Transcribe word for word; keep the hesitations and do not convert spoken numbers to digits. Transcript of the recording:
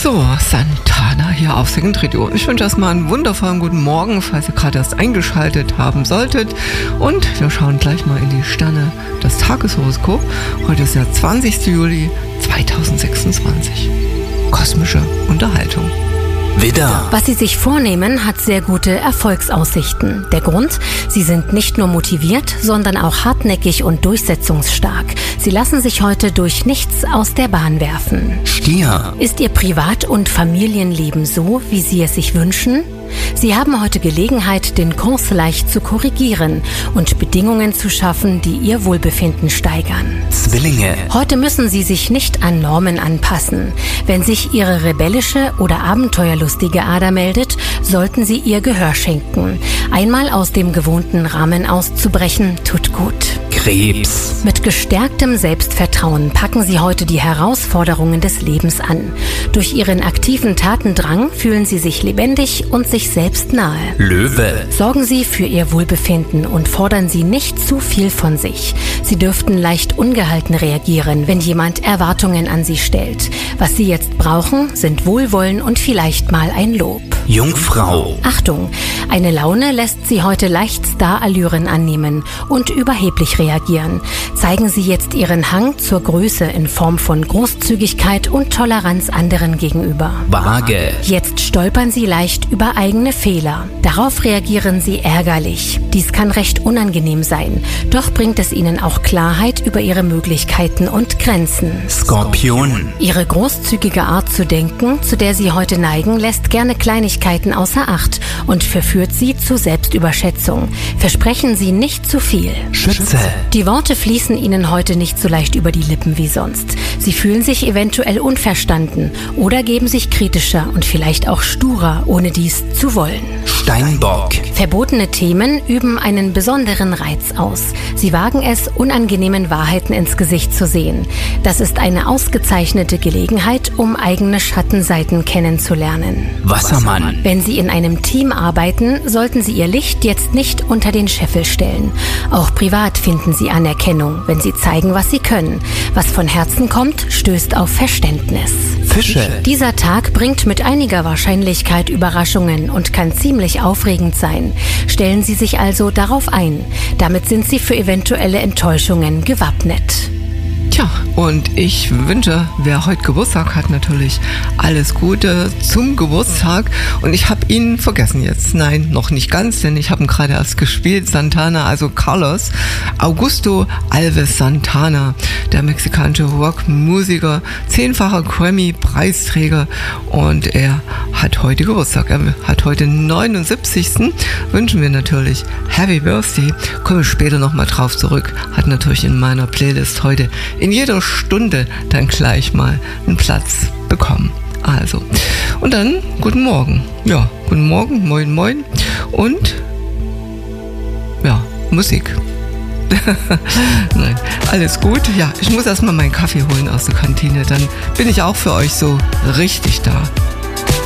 So, Santana hier auf Second Radio. Ich wünsche erstmal einen wundervollen guten Morgen, falls ihr gerade erst eingeschaltet haben solltet. Und wir schauen gleich mal in die Sterne, das Tageshoroskop. Heute ist der zwanzigster Juli zweitausendsechsundzwanzig. Kosmische Unterhaltung. Widder. Was Sie sich vornehmen, hat sehr gute Erfolgsaussichten. Der Grund? Sie sind nicht nur motiviert, sondern auch hartnäckig und durchsetzungsstark. Sie lassen sich heute durch nichts aus der Bahn werfen. Stier. Ist Ihr Privat- und Familienleben so, wie Sie es sich wünschen? Sie haben heute Gelegenheit, den Kurs leicht zu korrigieren und Bedingungen zu schaffen, die Ihr Wohlbefinden steigern. Zwillinge. Heute müssen Sie sich nicht an Normen anpassen. Wenn sich Ihre rebellische oder abenteuerlustige Ader meldet, sollten Sie ihr Gehör schenken. Einmal aus dem gewohnten Rahmen auszubrechen, tut gut. Krebs. Mit gestärktem Selbstvertrauen packen Sie heute die Herausforderungen des Lebens an. Durch Ihren aktiven Tatendrang fühlen Sie sich lebendig und sich selbst nahe. Löwe. Sorgen Sie für Ihr Wohlbefinden und fordern Sie nicht zu viel von sich. Sie dürften leicht ungehalten reagieren, wenn jemand Erwartungen an Sie stellt. Was Sie jetzt brauchen, sind Wohlwollen und vielleicht mal ein Lob. Jungfrau. Achtung, eine Laune lässt Sie heute leicht Starallüren annehmen und überheblich reagieren. Zeigen Sie jetzt Ihren Hang zur Größe in Form von Großzügigkeit und Toleranz anderen gegenüber. Waage. Jetzt stolpern Sie leicht über eigene Fehler. Darauf reagieren Sie ärgerlich. Dies kann recht unangenehm sein, doch bringt es Ihnen auch Klarheit über Ihre Möglichkeiten und Grenzen. Skorpion. Ihre großzügige Art zu denken, zu der Sie heute neigen, lässt gerne Kleinigkeiten außer Acht und verführt Sie zu Selbstüberschätzung. Versprechen Sie nicht zu viel. Schütze. Die Worte fließen Ihnen heute nicht so leicht über die Lippen wie sonst. Sie fühlen sich eventuell unverstanden oder geben sich kritischer und vielleicht auch sturer, ohne dies zu wollen. Steinbock. Verbotene Themen üben einen besonderen Reiz aus. Sie wagen es, unangenehmen Wahrheiten ins Gesicht zu sehen. Das ist eine ausgezeichnete Gelegenheit, um eigene Schattenseiten kennenzulernen. Wassermann. Wenn Sie in einem Team arbeiten, sollten Sie Ihr Licht jetzt nicht unter den Scheffel stellen. Auch privat finden Sie Anerkennung, wenn Sie zeigen, was Sie können. Was von Herzen kommt, stößt auf Verständnis. Fische. Dieser Tag bringt mit einiger Wahrscheinlichkeit Überraschungen und kann ziemlich aufregend sein. Stellen Sie sich also darauf ein. Damit sind Sie für eventuelle Enttäuschungen gewappnet. Tja, und ich wünsche, wer heute Geburtstag hat, natürlich alles Gute zum Geburtstag. Und ich habe ihn vergessen jetzt. Nein, noch nicht ganz, denn ich habe ihn gerade erst gespielt. Santana, also Carlos Augusto Alves Santana, der mexikanische Rockmusiker, zehnfacher Grammy-Preisträger. Und er hat heute Geburtstag. Er hat heute neunundsiebzigsten Wünschen wir natürlich Happy Birthday. Komme später nochmal drauf zurück. Hat natürlich in meiner Playlist heute in jeder Stunde dann gleich mal einen Platz bekommen. Also, und dann guten Morgen. Ja, guten Morgen, moin, moin. Und ja, Musik. Nein, alles gut. Ja, ich muss erstmal meinen Kaffee holen aus der Kantine. Dann bin ich auch für euch so richtig da.